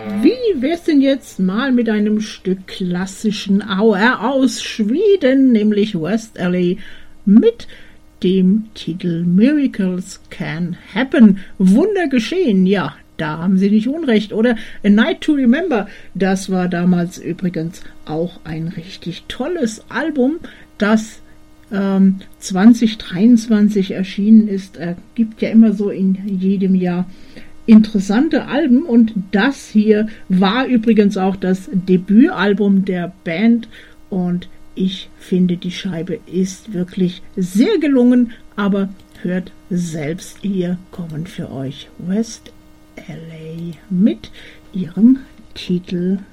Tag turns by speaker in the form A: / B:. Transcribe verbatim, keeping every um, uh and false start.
A: Wie wär's denn jetzt mal mit einem Stück klassischen Auer aus Schweden, nämlich West L A, mit dem Titel Miracles Can Happen. Wunder geschehen, ja, da haben Sie nicht unrecht. Oder A Night to Remember, das war damals übrigens auch ein richtig tolles Album, das ähm, zwanzig dreiundzwanzig erschienen ist. Er gibt ja immer so in jedem Jahr interessante Alben und das hier war übrigens auch das Debütalbum der Band und ich finde, die Scheibe ist wirklich sehr gelungen, aber hört selbst, hier kommen für euch West L A mit ihrem Titel